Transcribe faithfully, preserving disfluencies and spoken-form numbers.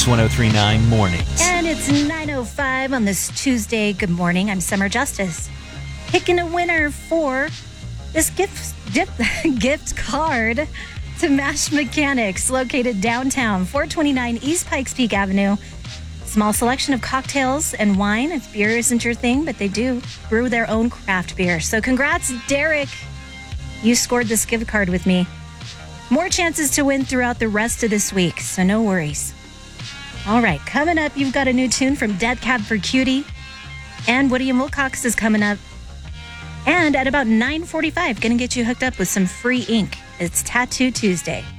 Mix one oh three point nine Mornings. And it's nine oh five on this Tuesday. Good morning. I'm Summer Justice. Picking a winner for this gift, dip, gift card to Mash Mechanics, located downtown, four twenty-nine East Pikes Peak Avenue. Small selection of cocktails and wine. If beer isn't your thing, but they do brew their own craft beer. So congrats, Derek. You scored this gift card with me. More chances to win throughout the rest of this week, so no worries. All right, coming up, you've got a new tune from Dead Cab for Cutie. And Woody and Wilcox is coming up. And at about nine forty-five, going to get you hooked up with some free ink. It's Tattoo Tuesday.